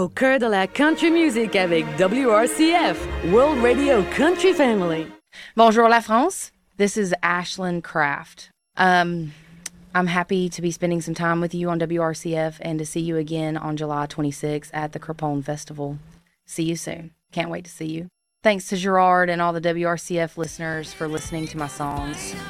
Au cœur de la country music avec WRCF, World Radio Country Family. Bonjour la France. This is Ashlyn Kraft. I'm happy to be spending some time with you on WRCF and to see you again on July 26th at the Craponne Festival. See you soon. Can't wait to see you. Thanks to Gerard and all the WRCF listeners for listening to my songs.